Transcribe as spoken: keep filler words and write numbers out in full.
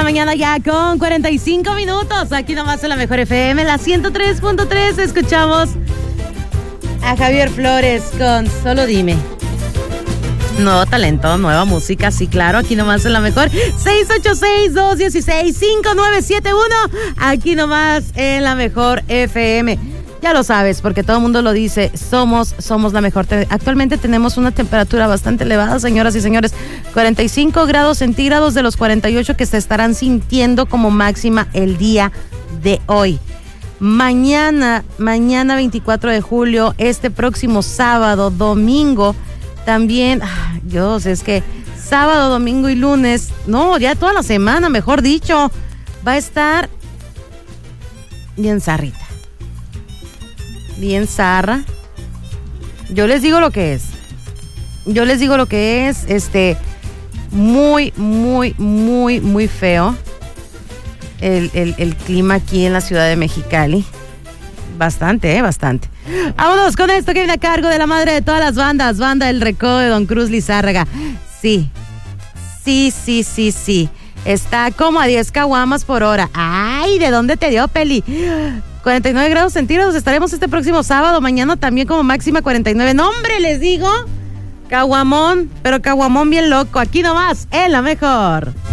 mañana ya con cuarenta y cinco minutos. Aquí nomás en la Mejor F M, la ciento tres punto tres. Escuchamos a Javier Flores con Solo Dime. Nuevo talento, nueva música, sí, claro. Aquí nomás en la Mejor. seis ocho seis, dos uno seis, cinco nueve siete uno. Aquí nomás en la Mejor F M. Ya lo sabes, porque todo el mundo lo dice, somos, somos la mejor. Actualmente tenemos una temperatura bastante elevada, señoras y señores, cuarenta y cinco grados centígrados de los cuarenta y ocho que se estarán sintiendo como máxima el día de hoy. Mañana, mañana veinticuatro de julio, este próximo sábado, domingo, también, ay, Dios, es que sábado, domingo y lunes, no, ya toda la semana, mejor dicho, va a estar bien zarrita. Bien zarra. Yo les digo lo que es. Yo les digo lo que es. Este, muy, muy, muy, muy feo el, el, el clima aquí en la ciudad de Mexicali. Bastante, eh, bastante. Vámonos con esto que viene a cargo de la madre de todas las bandas, Banda El Recodo de Don Cruz Lizárraga. Sí, sí, sí, sí, sí. Está como a diez caguamas por hora. Ay, ¿de dónde te dio, Peli? cuarenta y nueve grados centígrados estaremos este próximo sábado, mañana también como máxima cuarenta y nueve. No, hombre, les digo, caguamón, pero caguamón bien loco, aquí nomás, en la Mejor.